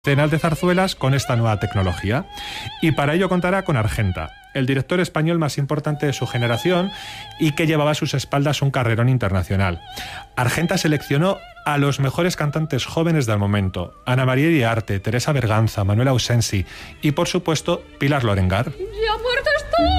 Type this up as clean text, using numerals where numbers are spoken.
de zarzuelas con esta nueva tecnología. Y para ello contará con Argenta, el director español más importante de su generación y que llevaba a sus espaldas un carrerón internacional. Argenta seleccionó a los mejores cantantes jóvenes del momento: Ana María Iriarte, Teresa Berganza, Manuel Ausensi y, por supuesto, Pilar Lorengar. ¡Ya muerto estoy!